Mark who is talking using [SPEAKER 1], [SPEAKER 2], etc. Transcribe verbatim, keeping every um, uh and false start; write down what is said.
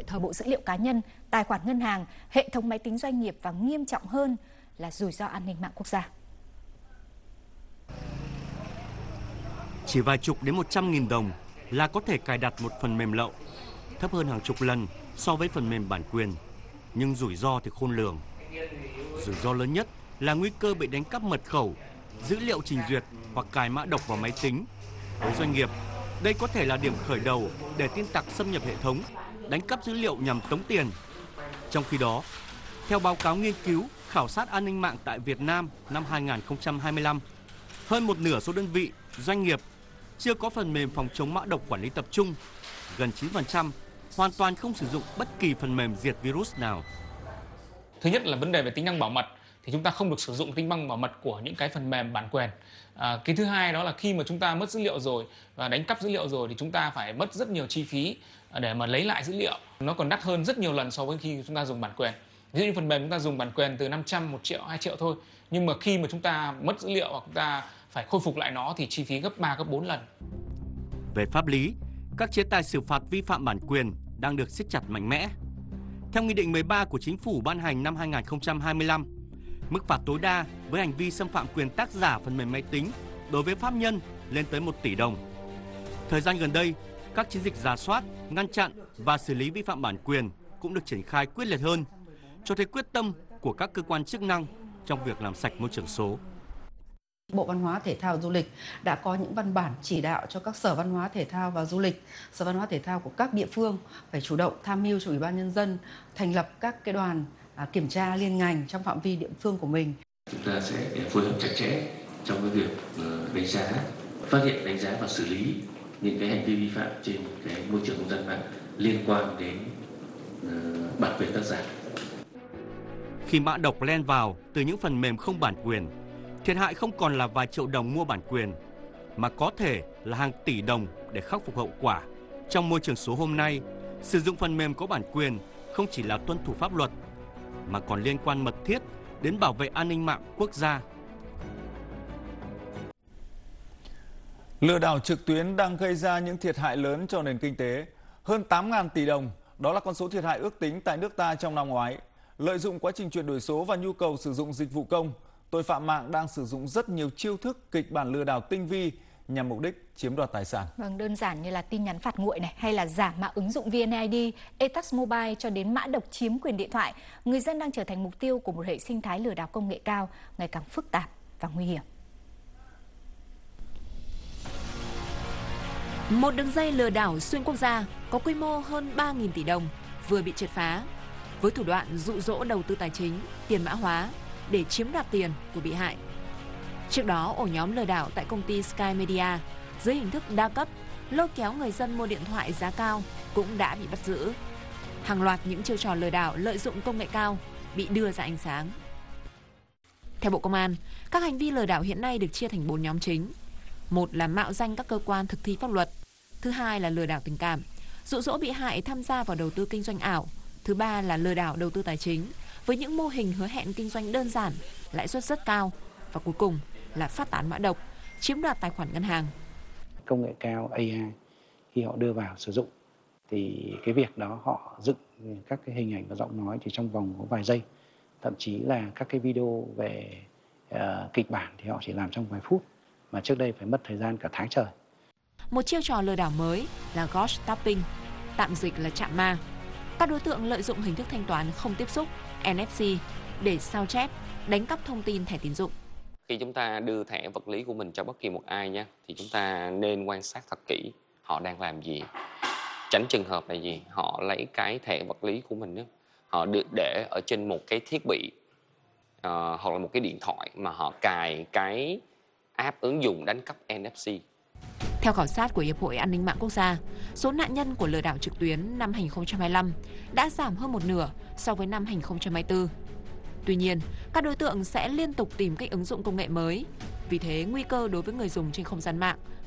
[SPEAKER 1] thò bộ dữ liệu cá nhân, tài khoản ngân hàng, hệ thống máy tính doanh nghiệp và nghiêm trọng hơn là rủi ro an ninh mạng quốc gia.
[SPEAKER 2] Chỉ vài chục đến một trăm nghìn đồng là có thể cài đặt một phần mềm lậu, thấp hơn hàng chục lần so với phần mềm bản quyền, nhưng rủi ro thì khôn lường. Rủi ro lớn nhất là nguy cơ bị đánh cắp mật khẩu, dữ liệu trình duyệt hoặc cài mã độc vào máy tính. Với doanh nghiệp, đây có thể là điểm khởi đầu để tin tặc xâm nhập hệ thống, đánh cắp dữ liệu nhằm tống tiền. Trong khi đó, theo báo cáo nghiên cứu khảo sát an ninh mạng tại Việt Nam năm hai nghìn không trăm hai mươi lăm, hơn một nửa số đơn vị, doanh nghiệp chưa có phần mềm phòng chống mã độc quản lý tập trung, gần chín phần trăm hoàn toàn không sử dụng bất kỳ phần mềm diệt virus nào.
[SPEAKER 3] Thứ nhất là vấn đề về tính năng bảo mật, thì chúng ta không được sử dụng tính năng bảo mật của những cái phần mềm bản quyền. À, cái thứ hai đó là khi mà chúng ta mất dữ liệu rồi và đánh cắp dữ liệu rồi thì chúng ta phải mất rất nhiều chi phí để mà lấy lại dữ liệu. Nó còn đắt hơn rất nhiều lần so với khi chúng ta dùng bản quyền. Ví dụ như phần mềm chúng ta dùng bản quyền từ năm trăm, một triệu, hai triệu thôi. Nhưng mà khi mà chúng ta mất dữ liệu hoặc chúng ta phải khôi phục lại nó thì chi phí gấp ba, gấp bốn lần.
[SPEAKER 2] Về pháp lý, các chế tài xử phạt vi phạm bản quyền đang được siết chặt mạnh mẽ. Theo Nghị định mười ba của Chính phủ ban hành năm hai nghìn không trăm hai mươi lăm, mức phạt tối đa với hành vi xâm phạm quyền tác giả phần mềm máy tính đối với pháp nhân lên tới một tỷ đồng. Thời gian gần đây, các chiến dịch rà soát, ngăn chặn và xử lý vi phạm bản quyền cũng được triển khai quyết liệt hơn, cho thấy quyết tâm của các cơ quan chức năng trong việc làm sạch môi trường số.
[SPEAKER 4] Bộ Văn hóa Thể thao Du lịch đã có những văn bản chỉ đạo cho các sở văn hóa thể thao và du lịch, sở văn hóa thể thao của các địa phương phải chủ động tham mưu cho Ủy ban Nhân dân thành lập các cái đoàn kiểm tra liên ngành trong phạm vi địa phương của mình.
[SPEAKER 5] Chúng ta sẽ phối hợp chặt chẽ trong cái việc đánh giá, phát hiện, đánh giá và xử lý những cái hành vi vi phạm trên cái môi trường không gian mạng liên quan đến bản quyền tác giả.
[SPEAKER 2] Khi mã độc len vào từ những phần mềm không bản quyền, thiệt hại không còn là vài triệu đồng mua bản quyền, mà có thể là hàng tỷ đồng để khắc phục hậu quả. Trong môi trường số hôm nay, sử dụng phần mềm có bản quyền không chỉ là tuân thủ pháp luật, mà còn liên quan mật thiết đến bảo vệ an ninh mạng quốc gia.
[SPEAKER 6] Lừa đảo trực tuyến đang gây ra những thiệt hại lớn cho nền kinh tế. Hơn tám nghìn tỷ đồng, đó là con số thiệt hại ước tính tại nước ta trong năm ngoái. Lợi dụng quá trình chuyển đổi số và nhu cầu sử dụng dịch vụ công, tội phạm mạng đang sử dụng rất nhiều chiêu thức, kịch bản lừa đảo tinh vi nhằm mục đích chiếm đoạt tài sản.
[SPEAKER 1] Vâng, đơn giản như là tin nhắn phạt nguội này, hay là giả mạo ứng dụng vê en i đê, e-tax mobile cho đến mã độc chiếm quyền điện thoại, người dân đang trở thành mục tiêu của một hệ sinh thái lừa đảo công nghệ cao ngày càng phức tạp và nguy hiểm.
[SPEAKER 7] Một đường dây lừa đảo xuyên quốc gia có quy mô hơn ba nghìn tỷ đồng vừa bị triệt phá với thủ đoạn dụ dỗ đầu tư tài chính, tiền mã hóa để chiếm đoạt tiền của bị hại. Trước đó, ổ nhóm lừa đảo tại công ty Sky Media dưới hình thức đa cấp lôi kéo người dân mua điện thoại giá cao cũng đã bị bắt giữ. Hàng loạt những chiêu trò lừa đảo lợi dụng công nghệ cao bị đưa ra ánh sáng. Theo Bộ Công an, các hành vi lừa đảo hiện nay được chia thành bốn nhóm chính. Một là mạo danh các cơ quan thực thi pháp luật. Thứ hai là lừa đảo tình cảm, dụ dỗ bị hại tham gia vào đầu tư kinh doanh ảo. Thứ ba là lừa đảo đầu tư tài chính với những mô hình hứa hẹn kinh doanh đơn giản, lãi suất rất cao. Và cuối cùng là phát tán mã độc, chiếm đoạt tài khoản ngân hàng.
[SPEAKER 8] Công nghệ cao a i khi họ đưa vào sử dụng thì cái việc đó họ dựng các cái hình ảnh và giọng nói chỉ trong vòng có vài giây. Thậm chí là các cái video về uh, kịch bản thì họ chỉ làm trong vài phút, mà trước đây phải mất thời gian cả tháng trời.
[SPEAKER 7] Một chiêu trò lừa đảo mới là ghost tapping, tạm dịch là chạm ma. Các đối tượng lợi dụng hình thức thanh toán không tiếp xúc, en ép xê, để sao chép, đánh cắp thông tin thẻ tín dụng.
[SPEAKER 9] Khi chúng ta đưa thẻ vật lý của mình cho bất kỳ một ai nha, thì chúng ta nên quan sát thật kỹ họ đang làm gì. Tránh trường hợp là gì? Họ lấy cái thẻ vật lý của mình đó, họ để ở trên một cái thiết bị uh, hoặc là một cái điện thoại mà họ cài cái app ứng dụng đánh cắp en ép xê.
[SPEAKER 7] Theo khảo sát của Hiệp hội An ninh mạng quốc gia, số nạn nhân của lừa đảo trực tuyến năm hai nghìn không trăm hai mươi lăm đã giảm hơn một nửa so với năm hai nghìn không trăm hai mươi tư. Tuy nhiên, các đối tượng sẽ liên tục tìm cách ứng dụng công nghệ mới. Vì thế, nguy cơ đối với người dùng trên không gian mạng